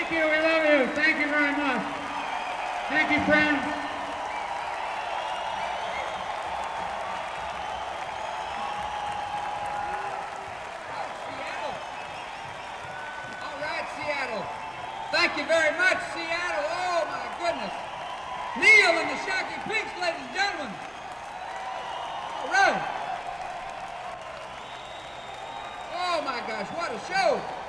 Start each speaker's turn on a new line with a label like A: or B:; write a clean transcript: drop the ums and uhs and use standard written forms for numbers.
A: Thank you. We love you. Thank you very much. Thank you, friends.
B: All right, Seattle. Thank you very much, Seattle. Oh, my goodness. Neil and the Shocking Pinks, ladies and gentlemen. All right. Oh, my gosh, what a show.